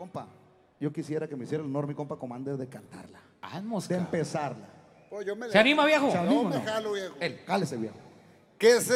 Compa, yo quisiera que me hiciera el honor, mi compa Commander, de cantarla, Ah, de mosca. empezarla. Pues yo me ¿Se anima, viejo? ¿Se Yo anima o me no? jalo, viejo. Él. Cálese, viejo. Que se